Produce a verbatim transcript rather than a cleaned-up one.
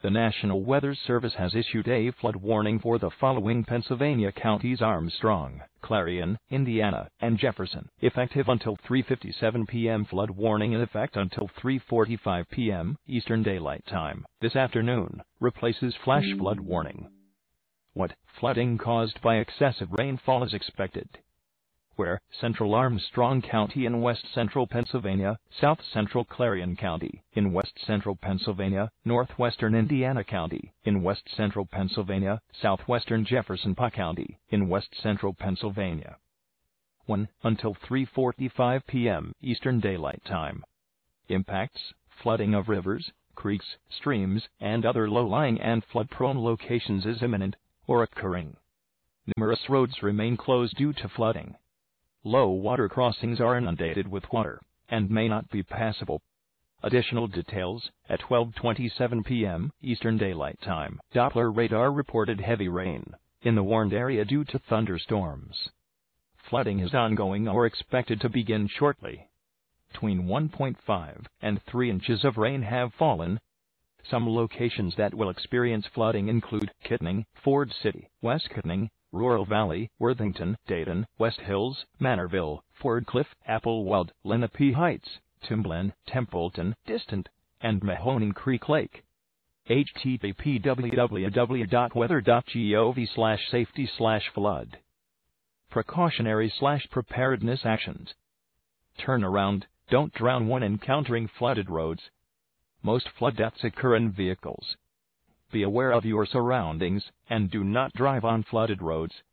The National Weather Service has issued a flood warning for the following Pennsylvania counties: Armstrong, Clarion, Indiana, and Jefferson. Effective until three fifty-seven p m Flood warning in effect until three forty-five p m Eastern Daylight Time this afternoon. Replaces flash flood warning. What flooding caused by excessive rainfall is expected? Where? Central Armstrong County in west central Pennsylvania, south central Clarion County in west central Pennsylvania, northwestern Indiana County in west central Pennsylvania, southwestern Jefferson County in west central Pennsylvania. one Until three forty-five p m Eastern Daylight Time. Impacts: flooding of rivers, creeks, streams, and other low-lying and flood-prone locations is imminent or occurring. Numerous roads remain closed due to flooding. Low water crossings are inundated with water and may not be passable. Additional details: at twelve twenty-seven p m Eastern Daylight Time, Doppler radar reported heavy rain in the warned area due to thunderstorms. Flooding is ongoing or expected to begin shortly. Between one point five and three inches of rain have fallen. Some locations that will experience flooding include Kittanning, Ford City, West Kittanning, Rural Valley, Worthington, Dayton, West Hills, Manorville, Ford Cliff, Appleweld, Lenape Heights, Timblin, Templeton, Distant, and Mahoning Creek Lake. H T T P w w w dot weather dot gov slash safety slash flood. Precautionary slash preparedness actions. Turn around, don't drown when encountering flooded roads. Most flood deaths occur in vehicles. Be aware of your surroundings and do not drive on flooded roads.